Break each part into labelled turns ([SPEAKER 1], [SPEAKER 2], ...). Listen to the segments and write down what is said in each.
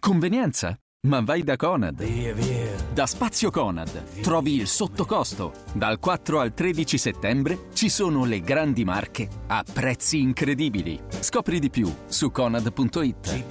[SPEAKER 1] Convenienza? Ma vai da Conad. Da Spazio Conad trovi il sottocosto. Dal 4 al 13 settembre ci sono le grandi marche a prezzi incredibili. Scopri di più su conad.it.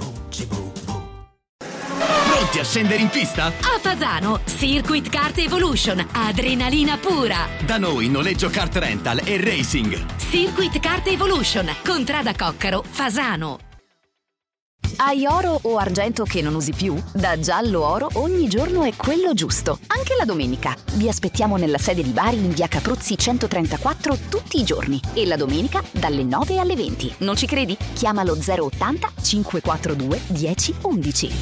[SPEAKER 2] Pronti a scendere in pista?
[SPEAKER 3] A Fasano, Circuit Kart Evolution, adrenalina pura.
[SPEAKER 2] Da noi noleggio kart rental e racing.
[SPEAKER 3] Circuit Kart Evolution, Contrada Coccaro, Fasano.
[SPEAKER 4] Hai oro o argento che non usi più? Da Giallo Oro ogni giorno è quello giusto, anche la domenica. Vi aspettiamo nella sede di Bari in via Capruzzi 134 tutti i giorni e la domenica dalle 9 alle 20. Non ci credi? Chiama lo 080 542 1011.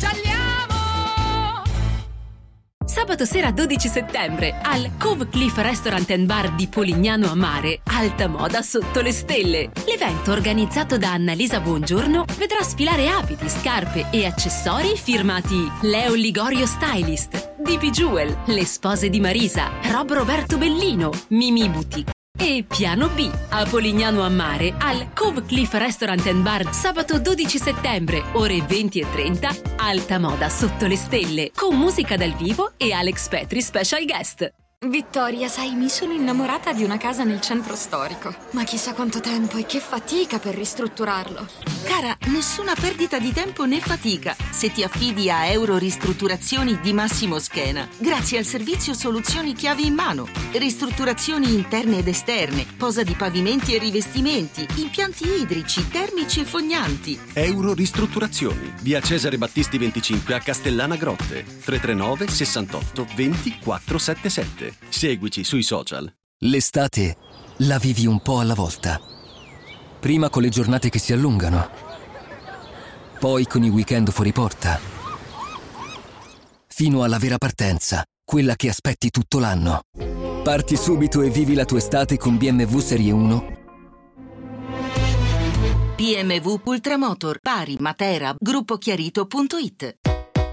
[SPEAKER 3] Sabato sera 12 settembre al Cove Cliff Restaurant and Bar di Polignano a Mare, alta moda sotto le stelle. L'evento organizzato da Annalisa Buongiorno vedrà sfilare abiti, scarpe e accessori firmati Leo Ligorio Stylist, DP Jewel, Le Spose di Marisa, Rob Roberto Bellino, Mimi Boutique e Piano B a Polignano a Mare al Cove Cliff Restaurant and Bar sabato 12 settembre ore 20:30, alta moda sotto le stelle con musica dal vivo e Alex Petri special guest.
[SPEAKER 5] Vittoria, sai, mi sono innamorata di una casa nel centro storico. Ma chissà quanto tempo e che fatica per ristrutturarlo.
[SPEAKER 6] Cara, nessuna perdita di tempo né fatica se ti affidi a Euro Ristrutturazioni di Massimo Schena. Grazie al servizio Soluzioni Chiavi in Mano. Ristrutturazioni interne ed esterne, posa di pavimenti e rivestimenti, impianti idrici, termici e fognanti.
[SPEAKER 7] Euro Ristrutturazioni, via Cesare Battisti 25 a Castellana Grotte, 339 68 20 477. Seguici sui social.
[SPEAKER 8] L'estate la vivi un po' alla volta. Prima con le giornate che si allungano, poi con i weekend fuori porta, fino alla vera partenza, quella che aspetti tutto l'anno. Parti subito e vivi la tua estate con BMW Serie 1.
[SPEAKER 6] BMW Ultramotor, Bari, Matera, gruppochiarito.it.